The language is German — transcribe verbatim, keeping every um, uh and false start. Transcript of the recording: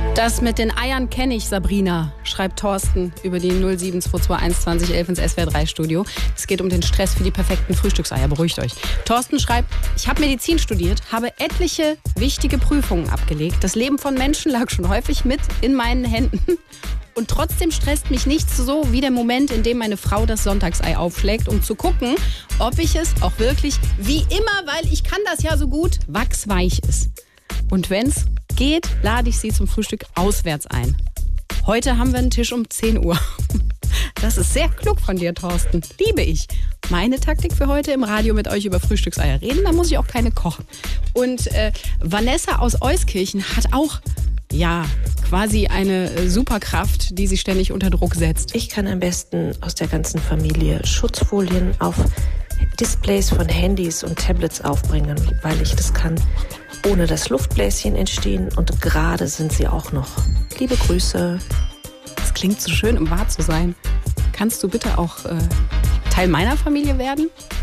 Das mit den Eiern kenne ich, Sabrina, schreibt Thorsten über die null sieben zwei zwei eins zwanzig elf ins S W R drei Studio. Es geht um den Stress für die perfekten Frühstückseier, beruhigt euch. Thorsten schreibt, ich habe Medizin studiert, habe etliche wichtige Prüfungen abgelegt. Das Leben von Menschen lag schon häufig mit in meinen Händen. Und trotzdem stresst mich nichts so wie der Moment, in dem meine Frau das Sonntagsei aufschlägt, um zu gucken, ob ich es auch wirklich, wie immer, weil ich kann das ja so gut, wachsweich ist. Und wenn's geht, lade ich sie zum Frühstück auswärts ein. Heute haben wir einen Tisch um zehn Uhr. Das ist sehr klug von dir, Thorsten. Liebe ich. Meine Taktik für heute im Radio mit euch über Frühstückseier reden, da muss ich auch keine kochen. Und äh, Vanessa aus Euskirchen hat auch, ja, quasi eine Superkraft, die sie ständig unter Druck setzt. Ich kann am besten aus der ganzen Familie Schutzfolien auf Displays von Handys und Tablets aufbringen, weil ich das kann, ohne dass Luftbläschen entstehen, und gerade sind sie auch noch. Liebe Grüße. Das klingt so schön, um wahr zu sein. Kannst du bitte auch äh, Teil meiner Familie werden?